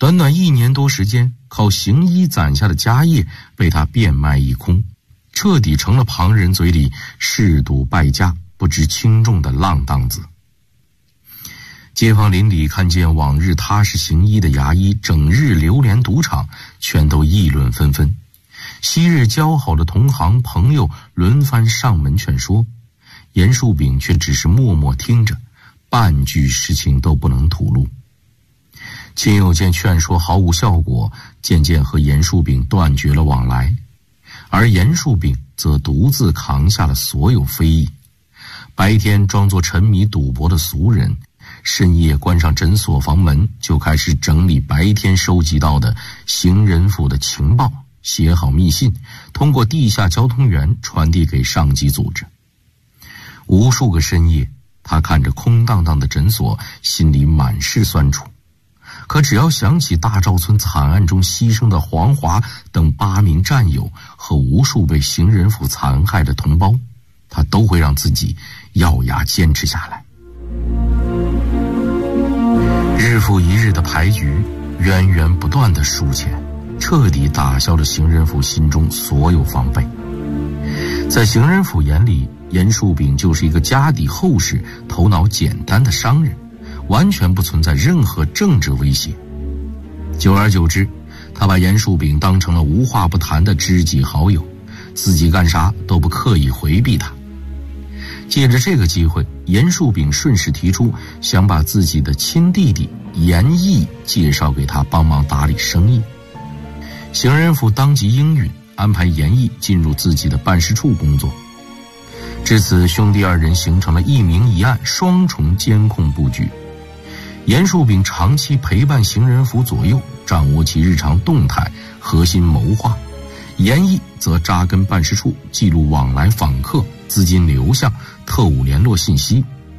短短1年多时间，靠行医攒下的家业被他变卖一空，彻底成了旁人嘴里嗜赌败家、不知轻重的浪荡子。街坊邻里看见往日踏实行医的牙医整日流连赌场，全都议论纷纷。昔日交好的同行朋友轮番上门劝说，严树炳却只是默默听着，半句实情都不能吐露。亲友见劝说毫无效果，渐渐和严树炳断绝了往来，而严树炳则独自扛下了所有非议。白天装作沉迷赌博的俗人，深夜关上诊所房门，就开始整理白天收集到的刑人府的情报，写好密信，通过地下交通员传递给上级组织。无数个深夜，他看着空荡荡的诊所，心里满是酸楚。可只要想起大赵村惨案中牺牲的黄华等8名战友和无数被刑人府残害的同胞，他都会让自己咬牙坚持下来。日复一日的牌局，源源不断的输钱，彻底打消了刑人府心中所有防备。在刑人府眼里，严树炳就是一个家底厚实、头脑简单的商人，完全不存在任何政治威胁。久而久之，他把严树炳当成了无话不谈的知己好友，自己干啥都不刻意回避他。借着这个机会，严树炳顺势提出想把自己的亲弟弟严毅介绍给他帮忙打理生意。刑人府当即应允，安排严毅进入自己的办事处工作。至此，兄弟2人形成了一明一暗双重监控布局。严树炳长期陪伴刑人府左右，掌握其日常动态，核心谋划；严毅则扎根办事处，记录往来访客、资金流向、特务联络信息，